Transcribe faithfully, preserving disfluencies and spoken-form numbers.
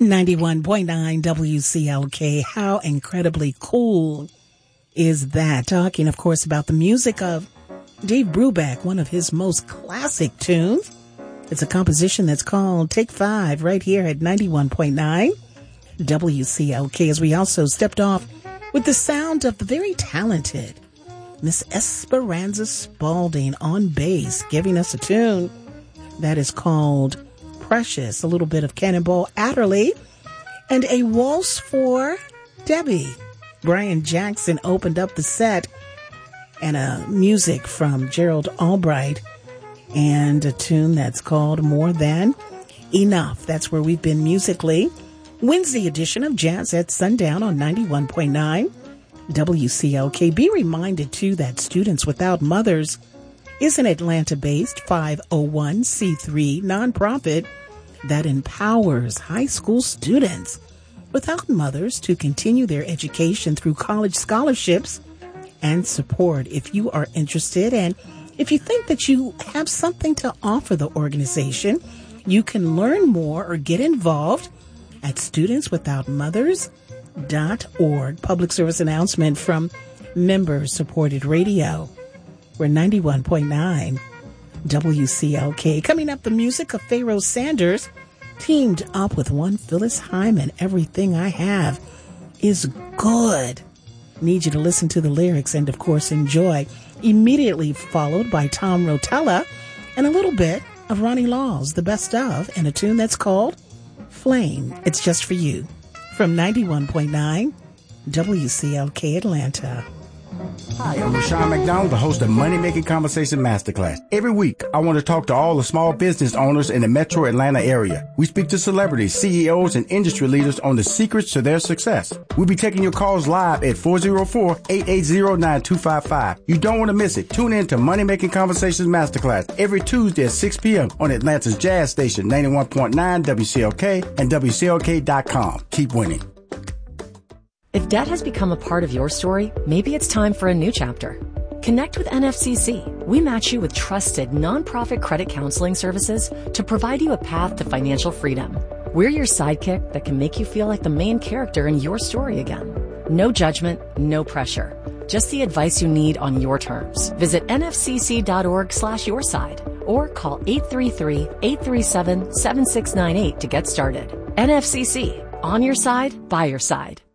ninety-one point nine W C L K. How incredibly cool is that? Talking, of course, about the music of Dave Brubeck, one of his most classic tunes. It's a composition that's called Take Five right here at ninety-one point nine W C L K, as we also stepped off with the sound of the very talented Miss Esperanza Spalding on bass, giving us a tune that is called Precious, a little bit of Cannonball Adderley, and a waltz for Debbie. Brian Jackson opened up the set, and a music from Gerald Albright, and a tune that's called More Than Enough. That's where we've been musically. Wednesday edition of Jazz at Sundown on ninety-one point nine W C L K. Be reminded, too, that Students Without Mothers is an Atlanta-based five oh one c three nonprofit that empowers high school students without mothers to continue their education through college scholarships and support. If you are interested and if you think that you have something to offer the organization, you can learn more or get involved at students without mothers dot org. Public service announcement from member-supported radio. We're ninety-one point nine W C L K. Coming up, the music of Pharaoh Sanders teamed up with one Phyllis Hyman. Everything I Have is good. Need you to listen to the lyrics and, of course, enjoy. Immediately followed by Tom Rotella and a little bit of Ronnie Laws, the best of, and a tune that's called Flame. It's just for you. From ninety-one point nine W C L K Atlanta. Hi, I'm Rashawn McDonald, the host of Money Making Conversation Masterclass. Every week, I want to talk to all the small business owners in the metro Atlanta area. We speak to celebrities, C E Os, and industry leaders on the secrets to their success. We'll be taking your calls live at four oh four, eight eight zero, nine two five five. You don't want to miss it. Tune in to Money Making Conversations Masterclass every Tuesday at six p.m. on Atlanta's Jazz Station, ninety-one point nine W C L K and W C L K dot com. Keep winning. If debt has become a part of your story, maybe it's time for a new chapter. Connect with N F C C. We match you with trusted nonprofit credit counseling services to provide you a path to financial freedom. We're your sidekick that can make you feel like the main character in your story again. No judgment, no pressure. Just the advice you need on your terms. Visit nfcc.org slash your side or call eight three three, eight three seven, seven six nine eight to get started. N F C C. On your side, by your side.